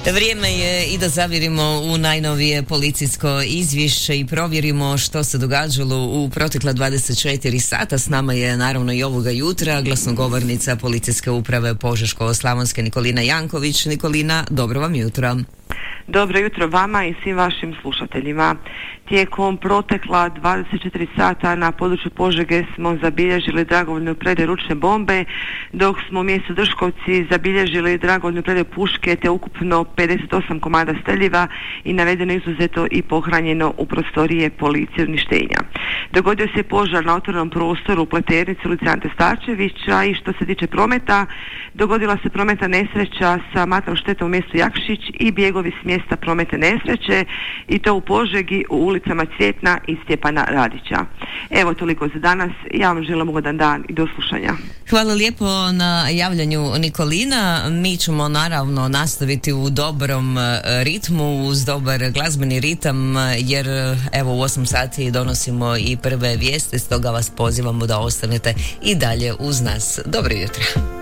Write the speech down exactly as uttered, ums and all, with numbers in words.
Vrijeme je i da zavirimo u najnovije policijsko izvješće i provjerimo što se događalo u protekla dvadeset četiri sata. S nama je naravno i ovoga jutra glasnogovornica Policijske uprave Požeško-slavonske Nikolina Janković. Nikolina, dobro vam jutro. Dobro jutro vama i svim vašim slušateljima. Tijekom protekla dvadeset četiri sata na području Požege smo zabilježili dragovoljnu predaju ručne bombe, dok smo u mjestu Drškovci zabilježili dragovoljnu predaju puške te ukupno pedeset osam komada streljiva i navedeno izuzeto i pohranjeno u prostorije policije uništenja. Dogodio se požar na otvorenom prostoru u Pleternici ulici Ante Starčevića i što se tiče prometa, dogodila se prometna nesreća sa materijalnom štetom u mjestu Jakšić i bjegovi s mjesta prometne nesreće i to u Požegi u ulicama Cvjetna i Stjepana Radića. Evo toliko za danas. Ja vam želim ugodan dan i do slušanja. Hvala lijepo na javljanju, Nikolina. Mi ćemo naravno nastaviti u dobrom ritmu, uz dobar glazbeni ritam, jer evo u osam sati donosimo i prve vijesti, stoga vas pozivamo da ostanete i dalje uz nas. Dobro jutro.